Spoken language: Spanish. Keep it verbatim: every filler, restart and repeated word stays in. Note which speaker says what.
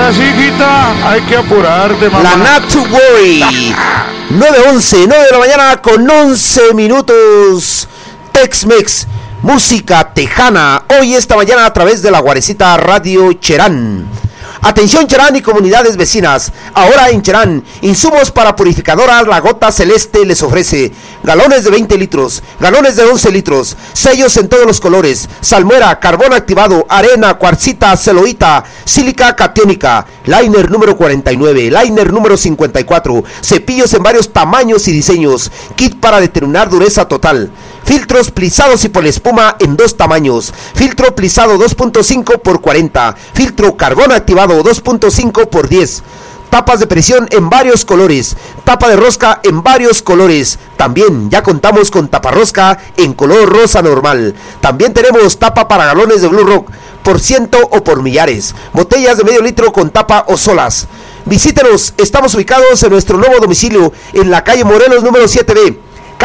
Speaker 1: Ahora sí, hijita, hay que apurarte, mamá.
Speaker 2: La Not to Worry. nueve once, nueve de la mañana con once minutos. Tex-Mex, música tejana. Hoy esta mañana a través de la Guarecita Radio Cherán. Atención Cherán y comunidades vecinas. Ahora en Cherán, insumos para purificadoras La Gota Celeste les ofrece galones de veinte litros, galones de once litros, sellos en todos los colores, salmuera, carbón activado, arena, cuarcita, celoíta, sílica catiónica, liner número cuarenta y nueve, liner número cincuenta y cuatro, cepillos en varios tamaños y diseños, kit para determinar dureza total. Filtros plisados y poliespuma en dos tamaños. Filtro plisado dos punto cinco por cuarenta. Filtro carbón activado dos punto cinco por diez. Tapas de presión en varios colores. Tapa de rosca en varios colores. También ya contamos con taparrosca en color rosa normal. También tenemos tapa para galones de Blue Rock por ciento o por millares. Botellas de medio litro con tapa o solas. Visítenos, estamos ubicados en nuestro nuevo domicilio en la calle Morelos número siete B.